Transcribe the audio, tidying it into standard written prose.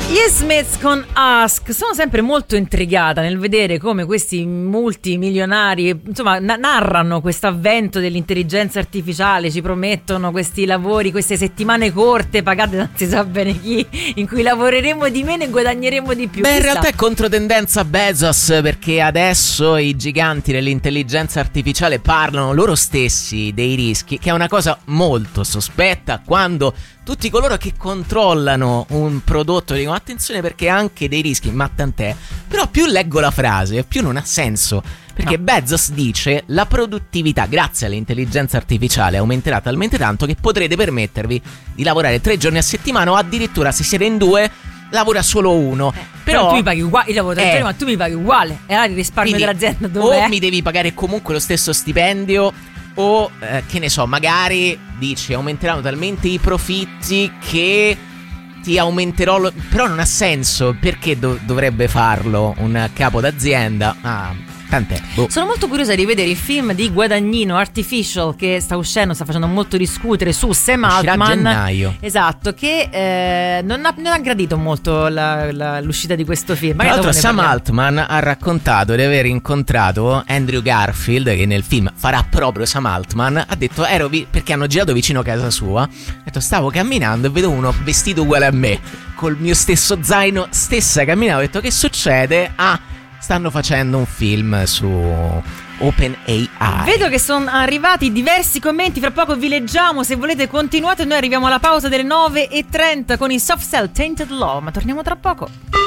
Gli Smiths con Ask. Sono sempre molto intrigata nel vedere come questi multimilionari, insomma, narrano questo avvento dell'intelligenza artificiale, ci promettono questi lavori, queste settimane corte pagate non si sa bene chi, in cui lavoreremo di meno e guadagneremo di più. Beh, in realtà è controtendenza Bezos, perché adesso i giganti dell'intelligenza artificiale parlano loro stessi dei rischi, che è una cosa molto sospetta quando tutti coloro che controllano un prodotto dicono attenzione perché ha anche dei rischi, ma tant'è. Però più leggo la frase, più non ha senso. Perché no. Bezos dice la produttività grazie all'intelligenza artificiale aumenterà talmente tanto che potrete permettervi di lavorare 3 giorni a settimana, o addirittura se siete in 2 lavora solo uno. Però tu mi paghi uguale, io lavoro 3 giorni ma tu mi paghi uguale. E allora il risparmio dell'azienda dov'è? O mi devi pagare comunque lo stesso stipendio, o che ne so, magari dici aumenteranno talmente i profitti che ti aumenterò però non ha senso. Perché dovrebbe farlo un capo d'azienda? Tant'è. Sono molto curiosa di vedere il film di Guadagnino Artificial che sta uscendo, sta facendo molto discutere su Sam Altman. A gennaio. Esatto, che non ha gradito molto l'uscita di questo film. Tra l'altro Sam Altman ha raccontato di aver incontrato Andrew Garfield, che nel film farà proprio Sam Altman. Ha detto perché hanno girato vicino a casa sua. Ha detto stavo camminando e vedo uno vestito uguale a me, col mio stesso zaino, stessa camminata. Ho detto che succede? Stanno facendo un film su OpenAI. Vedo che sono arrivati diversi commenti, fra poco vi leggiamo, se volete continuate. Noi arriviamo alla pausa delle 9:30 con il Soft Cell Tainted Love, ma torniamo tra poco.